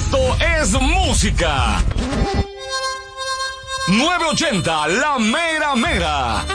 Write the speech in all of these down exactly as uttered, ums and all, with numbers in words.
Esto es música. nueve ochenta, la mera mera.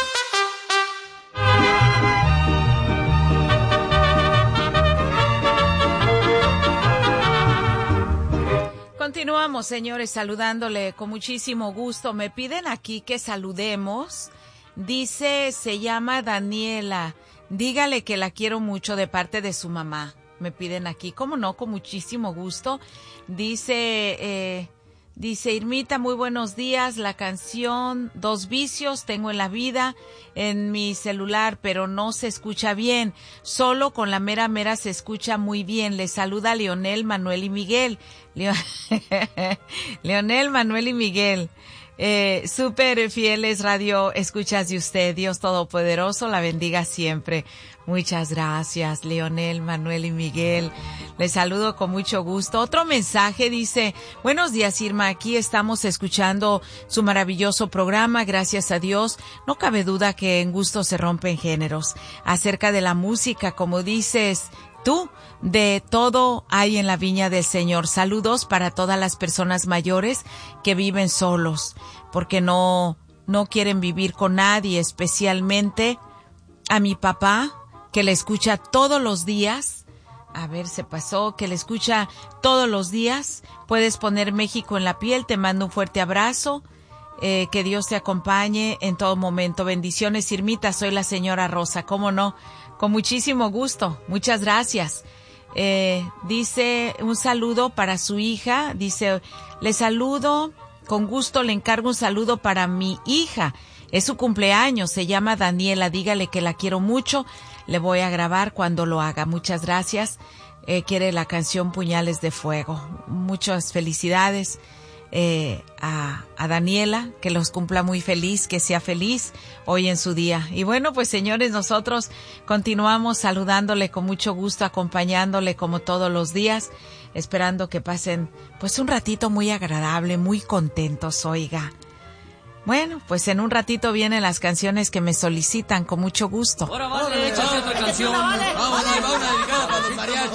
Continuamos, señores, saludándole con muchísimo gusto. Me piden aquí que saludemos. Dice, se llama Daniela. Dígale que la quiero mucho de parte de su mamá. Me piden aquí, ¿cómo no? Con muchísimo gusto. Dice, eh, dice Irmita, muy buenos días. La canción Dos Vicios tengo en la vida en mi celular, pero no se escucha bien. Solo con la mera mera se escucha muy bien. Le saluda Leonel, Manuel y Miguel. Leo... Leonel, Manuel y Miguel. Eh, súper fieles radio escuchas de usted. Dios Todopoderoso la bendiga siempre. Muchas gracias, Leonel, Manuel y Miguel. Les saludo con mucho gusto. Otro mensaje dice, buenos días, Irma, aquí estamos escuchando su maravilloso programa, gracias a Dios. No cabe duda que en gusto se rompen géneros. Acerca de la música, como dices tú, de todo hay en la viña del Señor. Saludos para todas las personas mayores que viven solos, porque no, no quieren vivir con nadie, especialmente a mi papá, que le escucha todos los días. A ver, se pasó, que le escucha todos los días. Puedes poner México en la piel, te mando un fuerte abrazo. Eh, que Dios te acompañe en todo momento. Bendiciones, Irmita, soy la señora Rosa, ¿cómo no? Con muchísimo gusto, muchas gracias. Eh, dice un saludo para su hija, dice, le saludo, con gusto le encargo un saludo para mi hija, es su cumpleaños, se llama Daniela, dígale que la quiero mucho, le voy a grabar cuando lo haga, muchas gracias. Eh, quiere la canción Puñales de Fuego, muchas felicidades. Eh, a, a Daniela, que los cumpla muy feliz, que sea feliz hoy en su día. Y bueno, pues señores, nosotros continuamos saludándole con mucho gusto, acompañándole como todos los días, esperando que pasen pues un ratito muy agradable, muy contentos, oiga. Bueno, pues en un ratito vienen las canciones que me solicitan con mucho gusto. Ahora vale, échate otra canción. Vamos, vamos, dedicada para los mariachis.